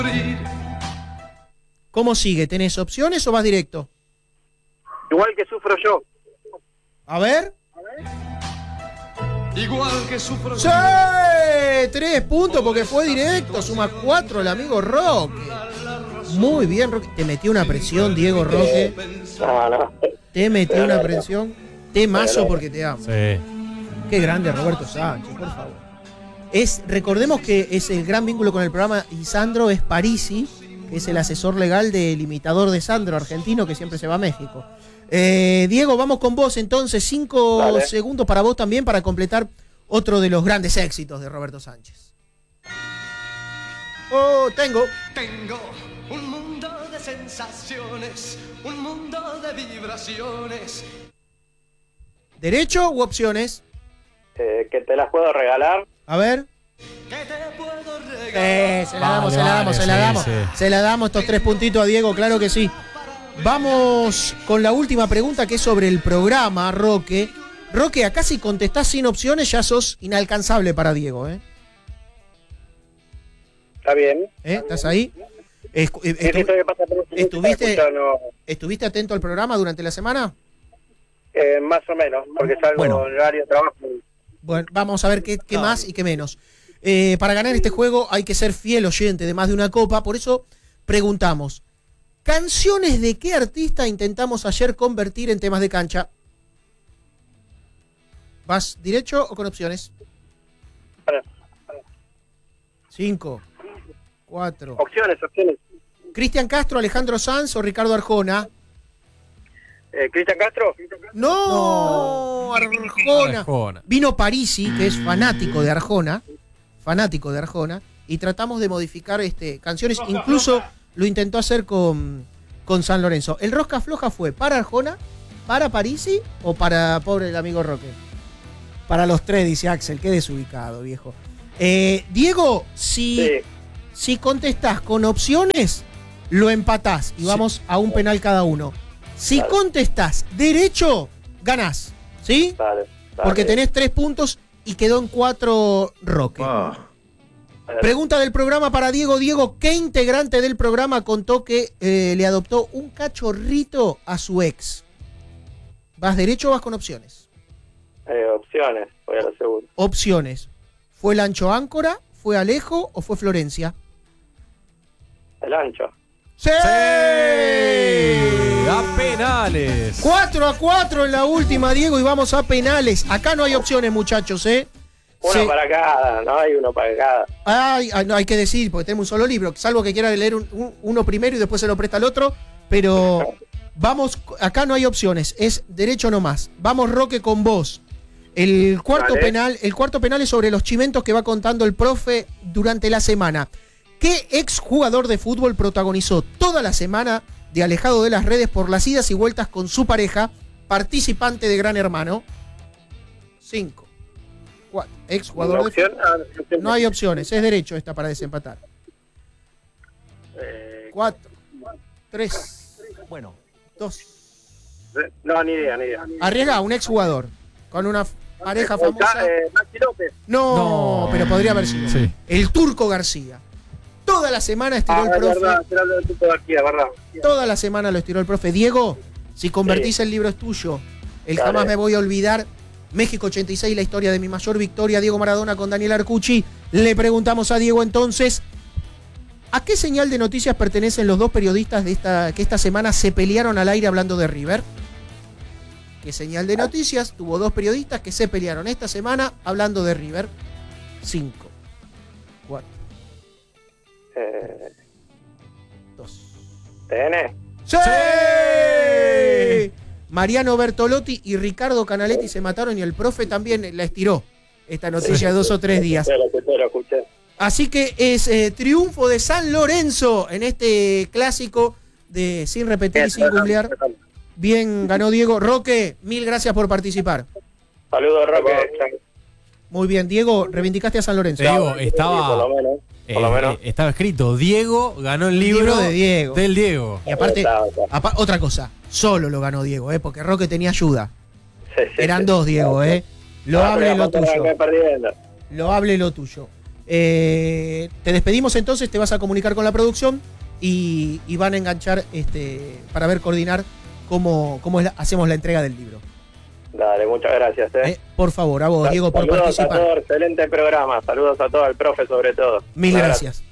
¿Cómo sigue? ¿Tenés opciones o vas directo? Igual que sufro yo. A ver. Igual que sufro ¡Sí! 3 puntos porque fue directo. Suma 4 el amigo Roque. Muy bien, Roque. Te metió una presión, Diego Roque. No. Te metió una presión. Temazo porque te amo. Sí. Qué grande Roberto Sánchez, por favor. Recordemos que es el gran vínculo con el programa y Sandro es Parisi, que es el asesor legal del imitador de Sandro, argentino, que siempre se va a México. Diego, vamos con vos entonces. 5 segundos para vos también para completar otro de los grandes éxitos de Roberto Sánchez. Tengo un mundo de sensaciones, un mundo de vibraciones. ¿Derecho u opciones? Que te las puedo regalar. A ver. ¿Qué te puedo regalar? Se la damos. Se la damos estos 3 puntitos a Diego, claro que sí. Vamos con la última pregunta que es sobre el programa, Roque. Roque, acá si contestás sin opciones ya sos inalcanzable para Diego, ¿eh? Está bien. ¿Estás ahí? ¿Estuviste atento al programa durante la semana? Más o menos, porque salgo en horario de trabajo. Bueno, vamos a ver qué más y qué menos. Para ganar este juego hay que ser fiel oyente de más de una copa, por eso preguntamos, ¿canciones de qué artista intentamos ayer convertir en temas de cancha? ¿Vas derecho o con opciones? 5, 4. Opciones. ¿Cristian Castro, Alejandro Sanz o Ricardo Arjona? ¿Cristian Castro? No, Arjona. Vino Parisi, que es fanático de Arjona, y tratamos de modificar canciones, incluso lo intentó hacer con San Lorenzo. ¿El rosca floja fue para Arjona, para Parisi o para pobre el amigo Roque? Para los 3, dice Axel, qué desubicado, viejo. Diego, si contestás con opciones, lo empatás y vamos a un penal cada uno. Si contestás derecho, ganás, ¿sí? Dale. Porque tenés 3 puntos y quedó en 4 Roque. Pregunta del programa para Diego. Diego, ¿qué integrante del programa contó que le adoptó un cachorrito a su ex? ¿Vas derecho o vas con opciones? Opciones, voy a la segunda. Opciones. ¿Fue el Ancho Áncora, fue Alejo o fue Florencia? El Ancho. ¡Sí! A penales. 4-4 en la última, Diego, y vamos a penales. Acá no hay opciones, muchachos, ¿eh? Uno para cada, no hay uno para cada. No hay que decir, porque tenemos un solo libro, salvo que quiera leer uno primero y después se lo presta al otro, pero vamos, acá no hay opciones, es derecho nomás. Vamos, Roque, con vos. El cuarto penal es sobre los chimentos que va contando el profe durante la semana. ¿Qué exjugador de fútbol protagonizó toda la semana de alejado de las redes por las idas y vueltas con su pareja, participante de Gran Hermano? 5, 4. Exjugador de fútbol. No hay opciones, es derecho esta para desempatar. 4, 3, 2. No, ni idea. Arriesga, un exjugador con una pareja famosa. Maxi López. No, pero podría haber sido. Sí. El Turco García. Toda la semana estiró el profe. Verdad. Toda la semana lo estiró el profe. Diego, si convertís el libro es tuyo. Jamás me voy a olvidar. México 86, la historia de mi mayor victoria. Diego Maradona con Daniel Arcucci. Le preguntamos a Diego entonces, ¿a qué señal de noticias pertenecen los 2 periodistas que esta semana se pelearon al aire hablando de River? ¿Qué señal de noticias tuvo 2 periodistas que se pelearon esta semana hablando de River? 5, 4. 2. ¿TN? ¡Sí! Mariano Bertolotti y Ricardo Canaletti se mataron y el profe también la estiró esta noticia 2 o 3 días. Lo escuché. Así que es triunfo de San Lorenzo en este clásico de sin repetir y sin googlear. Bien, ganó Diego. Roque, 1000 gracias por participar. Saludos, Roque. Muy bien, Diego, reivindicaste a San Lorenzo. Diego, estaba... Por lo menos. Estaba escrito, Diego ganó el libro de Diego. Del Diego. Y aparte, otra cosa, solo lo ganó Diego, porque Roque tenía ayuda. Eran 2, Diego, Lo hable lo tuyo. Lo hable lo tuyo. Te despedimos entonces, te vas a comunicar con la producción y van a enganchar para coordinar cómo hacemos la entrega del libro. Dale, muchas gracias. Por favor, a vos, Diego, por saludos participar. A todos, excelente programa. Saludos a todo, al profe sobre todo. Mil gracias.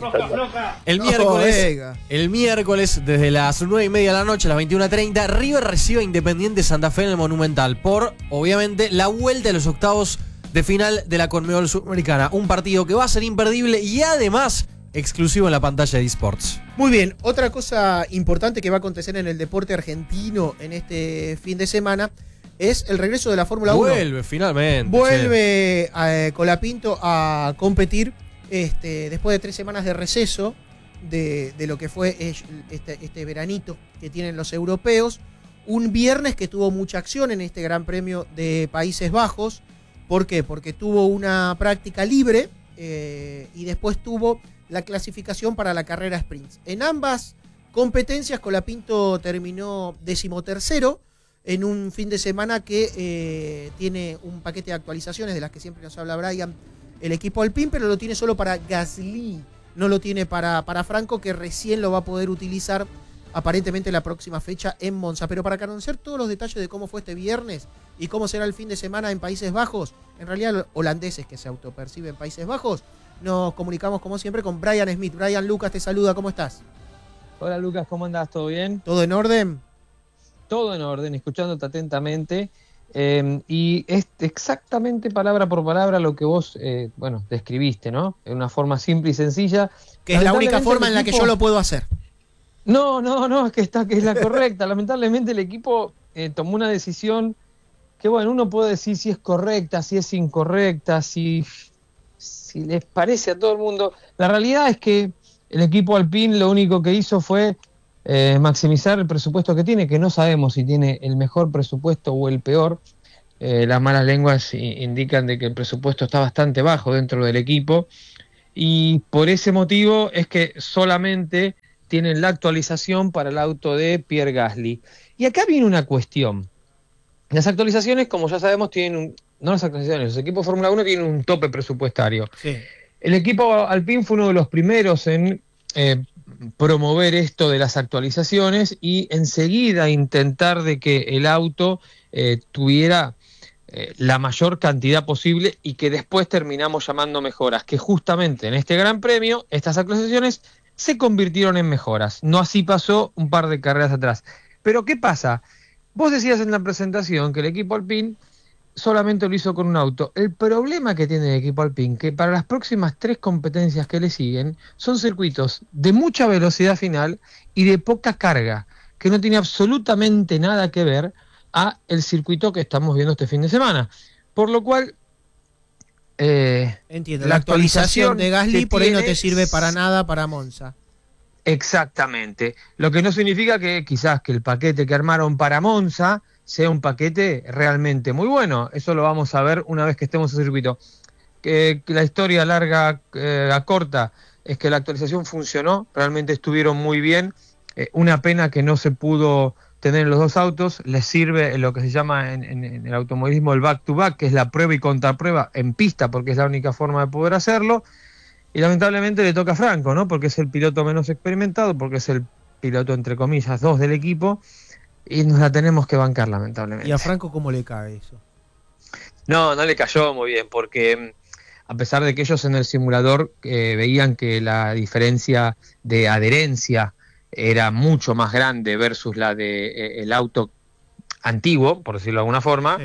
El miércoles, desde las 9:30 de la noche a las 21:30, River recibe a Independiente Santa Fe en el Monumental por, obviamente, la vuelta de los octavos de final de la Conmebol Sudamericana. Un partido que va a ser imperdible y además exclusivo en la pantalla de eSports. Muy bien, otra cosa importante que va a acontecer en el deporte argentino en este fin de semana es el regreso de la Fórmula 1. Vuelve, finalmente. Vuelve Colapinto a competir después de 3 semanas de receso de lo que fue este veranito que tienen los europeos. Un viernes que tuvo mucha acción en este Gran Premio de Países Bajos. ¿Por qué? Porque tuvo una práctica libre y después tuvo la clasificación para la carrera sprint. En ambas competencias Colapinto terminó 13º en un fin de semana que tiene un paquete de actualizaciones de las que siempre nos habla Brian, el equipo Alpine, pero lo tiene solo para Gasly, no lo tiene para Franco, que recién lo va a poder utilizar aparentemente la próxima fecha en Monza. Pero para conocer todos los detalles de cómo fue este viernes y cómo será el fin de semana en Países Bajos, en realidad los holandeses que se autoperciben Países Bajos, nos comunicamos como siempre con Brian Smith. Brian, Lucas te saluda, ¿cómo estás? Hola Lucas, ¿cómo andás? ¿Todo bien? ¿Todo en orden? Todo en orden, escuchándote atentamente. Y es exactamente palabra por palabra lo que vos describiste, ¿no? En una forma simple y sencilla. Que es la única forma en la que yo lo puedo hacer. No, es que es la correcta. Lamentablemente el equipo tomó una decisión que, bueno, uno puede decir si es correcta, si es incorrecta, si les parece a todo el mundo. La realidad es que el equipo Alpine lo único que hizo fue maximizar el presupuesto que tiene, que no sabemos si tiene el mejor presupuesto o el peor. Las malas lenguas indican de que el presupuesto está bastante bajo dentro del equipo y por ese motivo es que solamente tienen la actualización para el auto de Pierre Gasly. Y acá viene una cuestión. Las actualizaciones, como ya sabemos, no las actualizaciones, los equipos de Fórmula 1 tienen un tope presupuestario. Sí. El equipo Alpine fue uno de los primeros en promover esto de las actualizaciones y enseguida intentar de que el auto tuviera la mayor cantidad posible y que después terminamos llamando mejoras, que justamente en este Gran Premio estas actualizaciones se convirtieron en mejoras. No así pasó un par de carreras atrás. Pero ¿qué pasa? Vos decías en la presentación que el equipo Alpine solamente lo hizo con un auto. El problema que tiene el equipo Alpine, que para las próximas 3 competencias que le siguen, son circuitos de mucha velocidad final y de poca carga, que no tiene absolutamente nada que ver a el circuito que estamos viendo este fin de semana. Por lo cual, entiendo, la actualización de Gasly por ahí no te sirve para nada para Monza. Exactamente. Lo que no significa que quizás que el paquete que armaron para Monza sea un paquete realmente muy bueno. Eso lo vamos a ver una vez que estemos en el circuito. Que la historia larga a corta es que la actualización funcionó, realmente estuvieron muy bien. Una pena que no se pudo tener los dos autos. Les sirve lo que se llama en el automovilismo el back-to-back, que es la prueba y contraprueba en pista, porque es la única forma de poder hacerlo. Y lamentablemente le toca a Franco, ¿no? Porque es el piloto menos experimentado, porque es el piloto, entre comillas, 2 del equipo, y nos la tenemos que bancar, lamentablemente. ¿Y a Franco cómo le cae eso? No le cayó muy bien, porque a pesar de que ellos en el simulador veían que la diferencia de adherencia era mucho más grande versus la de el auto antiguo, por decirlo de alguna forma,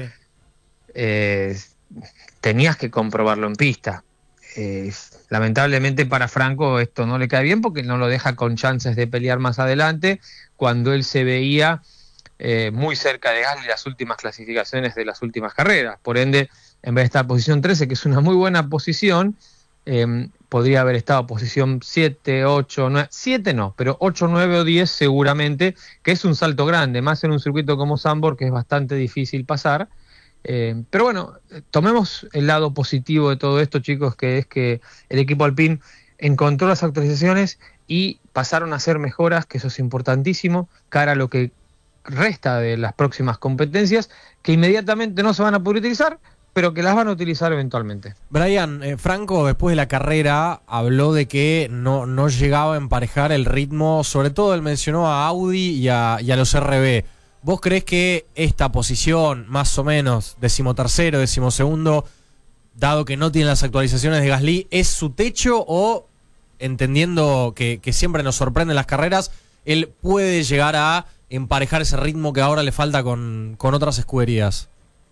sí. Tenías que comprobarlo en pista. Lamentablemente para Franco esto no le cae bien porque no lo deja con chances de pelear más adelante, cuando él se veía muy cerca de Gasly las últimas clasificaciones de las últimas carreras. Por ende, en vez de estar posición 13, que es una muy buena posición, podría haber estado posición 7, 8, 9, 7 no, pero 8, 9 o 10 seguramente, que es un salto grande, más en un circuito como Zandvoort, que es bastante difícil pasar. Pero bueno, tomemos el lado positivo de todo esto, chicos, que es que el equipo Alpine encontró las actualizaciones y pasaron a hacer mejoras, que eso es importantísimo, cara a lo que resta de las próximas competencias, que inmediatamente no se van a poder utilizar, pero que las van a utilizar eventualmente. Brian, Franco después de la carrera habló de que no llegaba a emparejar el ritmo, sobre todo él mencionó a Audi y a los RB. ¿Vos crees que esta posición, más o menos, 13º, 12º, dado que no tiene las actualizaciones de Gasly, es su techo o, entendiendo que siempre nos sorprenden las carreras, él puede llegar a emparejar ese ritmo que ahora le falta con otras escuderías?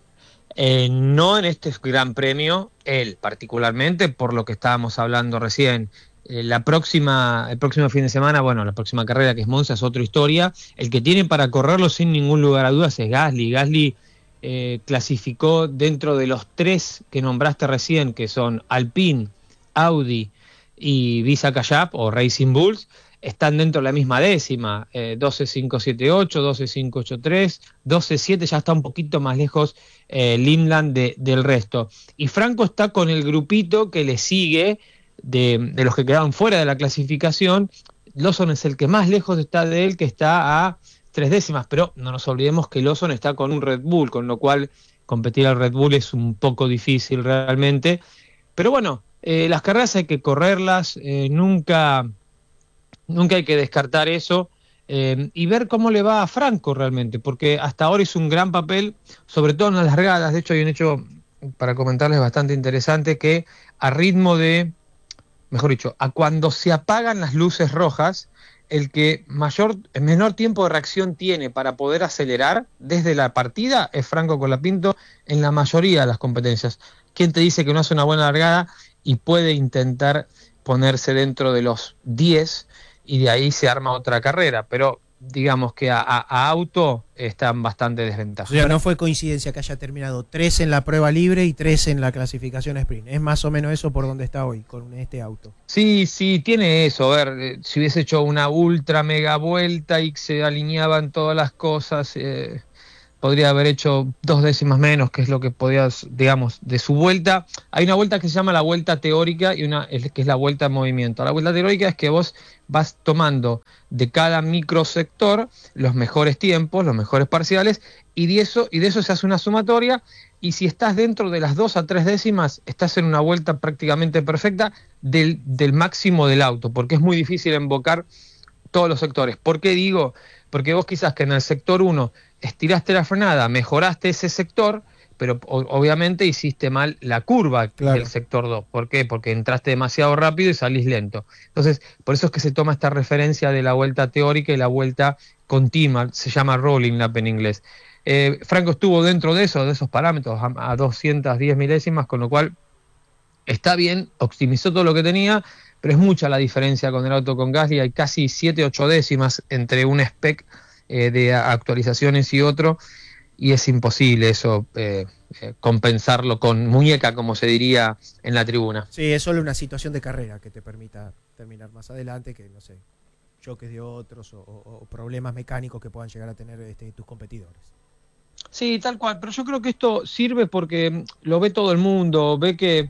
No en este Gran Premio, él particularmente, por lo que estábamos hablando recién. El próximo fin de semana, bueno, la próxima carrera que es Monza es otra historia. El que tiene para correrlo sin ningún lugar a dudas es Gasly. Gasly clasificó dentro de los 3 que nombraste recién, que son Alpine, Audi y Visa Cash App o Racing Bulls, están dentro de la misma décima, 12.578, 12.583, 12.7, ya está un poquito más lejos Lindland del resto. Y Franco está con el grupito que le sigue de los que quedaron fuera de la clasificación. Lawson es el que más lejos está de él, que está a 3 décimas, pero no nos olvidemos que Lawson está con un Red Bull, con lo cual competir al Red Bull es un poco difícil realmente. Pero bueno, las carreras hay que correrlas, nunca hay que descartar eso, y ver cómo le va a Franco realmente, porque hasta ahora hizo un gran papel, sobre todo en las largadas. De hecho, hay un hecho para comentarles bastante interesante, que a ritmo de, mejor dicho, a cuando se apagan las luces rojas, el que menor tiempo de reacción tiene para poder acelerar desde la partida es Franco Colapinto en la mayoría de las competencias. ¿Quién te dice que no hace una buena largada y puede intentar ponerse dentro de los 10 y de ahí se arma otra carrera? Pero digamos que a auto están bastante desventajados. O sea, no fue coincidencia que haya terminado 3 en la prueba libre y 3 en la clasificación sprint. Es más o menos eso por donde está hoy, con este auto. Sí, tiene eso. A ver, si hubiese hecho una ultra mega vuelta y se alineaban todas las cosas, podría haber hecho 2 décimas menos, que es lo que podía, digamos, de su vuelta. Hay una vuelta que se llama la vuelta teórica y una que es la vuelta en movimiento. La vuelta teórica es que vos vas tomando de cada microsector los mejores tiempos, los mejores parciales, y de eso se hace una sumatoria, y si estás dentro de las 2 a 3 décimas, estás en una vuelta prácticamente perfecta del máximo del auto, porque es muy difícil invocar todos los sectores. ¿Por qué digo? Porque vos quizás que en el sector 1 estiraste la frenada, mejoraste ese sector, pero obviamente hiciste mal la curva del sector 2. ¿Por qué? Porque entraste demasiado rápido y salís lento. Entonces, por eso es que se toma esta referencia de la vuelta teórica y la vuelta continua, se llama rolling lap en inglés. Franco estuvo dentro de esos parámetros, a 210 milésimas, con lo cual está bien, optimizó todo lo que tenía, pero es mucha la diferencia con el auto con Gasly. Hay casi 7-8 décimas entre un spec de actualizaciones y otro, y es imposible eso compensarlo con muñeca, como se diría en la tribuna. Sí, es solo una situación de carrera que te permita terminar más adelante, que no sé, choques de otros o problemas mecánicos que puedan llegar a tener tus competidores. Sí, tal cual, pero yo creo que esto sirve porque lo ve todo el mundo, ve que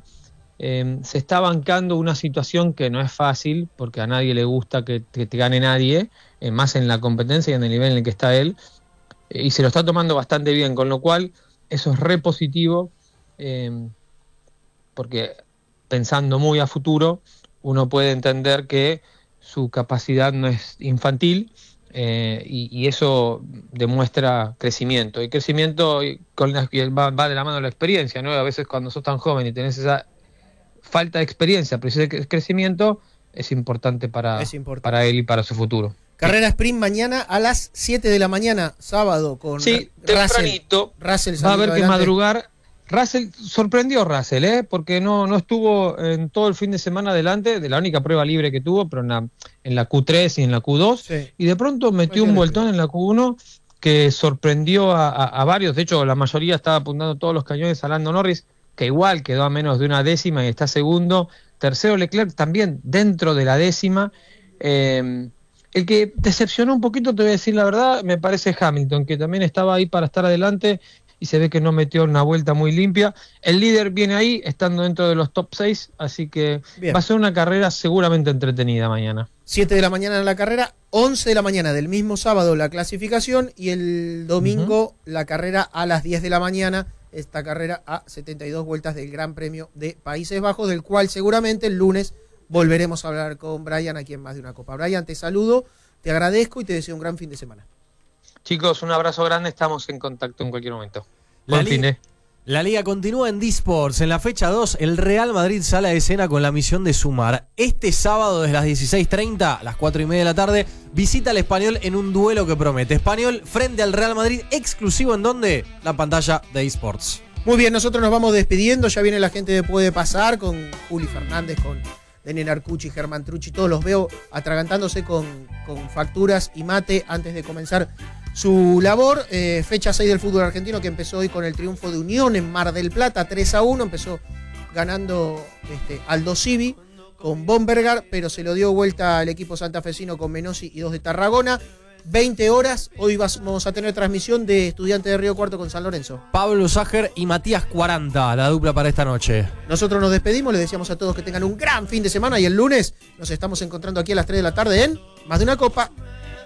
se está bancando una situación que no es fácil, porque a nadie le gusta que te gane nadie, más en la competencia y en el nivel en el que está él, y se lo está tomando bastante bien, con lo cual eso es re positivo, porque pensando muy a futuro, uno puede entender que su capacidad no es infantil, y eso demuestra crecimiento, y crecimiento va de la mano de la experiencia, ¿no? A veces cuando sos tan joven y tenés esa falta de experiencia, pero ese crecimiento es importante para él y para su futuro. Carrera sprint mañana a las 7 de la mañana, sábado, con tempranito. Russell va a haber que madrugar. Sorprendió Russell, porque no estuvo en todo el fin de semana adelante de la única prueba libre que tuvo, pero en la Q3 y en la Q2, sí. Y de pronto metió un vueltón en la Q1 que sorprendió a varios. De hecho, la mayoría estaba apuntando todos los cañones a Lando Norris, que igual quedó a menos de una décima y está segundo. Tercero Leclerc, también dentro de la décima. El que decepcionó un poquito, te voy a decir la verdad, me parece Hamilton, que también estaba ahí para estar adelante y se ve que no metió una vuelta muy limpia. El líder viene ahí, estando dentro de los top 6, así que bien. Va a ser una carrera seguramente entretenida mañana. 7 de la mañana en la carrera, 11 de la mañana del mismo sábado la clasificación, y el domingo la carrera a las 10 de la mañana esta carrera a 72 vueltas del Gran Premio de Países Bajos, del cual seguramente el lunes volveremos a hablar con Brian aquí en Más de una Copa. Brian, te saludo, te agradezco y te deseo un gran fin de semana. Chicos, un abrazo grande, estamos en contacto en cualquier momento. La liga continúa en D-Sports. En la fecha 2, el Real Madrid sale a escena con la misión de sumar. Este sábado, desde las 16:30, a las 4:30 de la tarde, visita al Español en un duelo que promete. Español frente al Real Madrid, exclusivo en donde? La pantalla de eSports. Muy bien, nosotros nos vamos despidiendo. Ya viene la gente de Puede Pasar con Juli Fernández, con Daniel Arcucci, Germán Trucci. Todos los veo atragantándose con facturas y mate antes de comenzar su labor. Fecha 6 del fútbol argentino, que empezó hoy con el triunfo de Unión en Mar del Plata, 3-1. Empezó ganando Aldo Civi con Bombergar, pero se lo dio vuelta al equipo santafesino con Menossi y 2 de Tarragona. 20 horas, hoy vamos a tener transmisión de Estudiantes de Río Cuarto con San Lorenzo. Pablo Ságer y Matías 40, la dupla para esta noche. Nosotros nos despedimos, les deseamos a todos que tengan un gran fin de semana y el lunes nos estamos encontrando aquí a las 3 de la tarde en Más de una Copa.